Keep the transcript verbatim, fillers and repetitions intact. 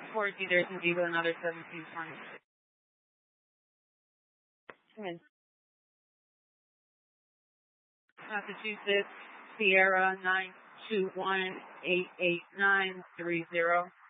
Fort There's Indigo, another seventeen twenty-six. Come in. Massachusetts, Sierra, nine two one, eight eight nine three zero.